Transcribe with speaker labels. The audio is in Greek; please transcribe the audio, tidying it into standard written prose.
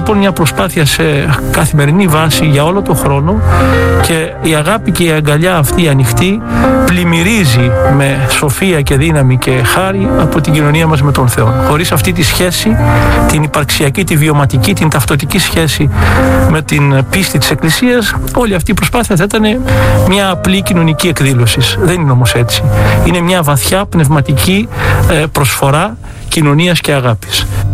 Speaker 1: λοιπόν μια προσπάθεια σε καθημερινή βάση για όλο τον χρόνο, και η αγάπη και η αγκαλιά αυτή ανοιχτή πλημμυρίζει με σοφία και δύναμη και χάρη από την κοινωνία μας με τον Θεό. Χωρίς αυτή τη σχέση, την υπαρξιακή, τη βιωματική, την ταυτοτική σχέση με την πίστη της Εκκλησίας, όλη αυτή η προσπάθεια θα ήταν μια απλή κοινωνική εκδήλωση. Δεν είναι όμως έτσι. Είναι μια βαθιά πνευματική προσφορά κοινωνίας και αγάπης.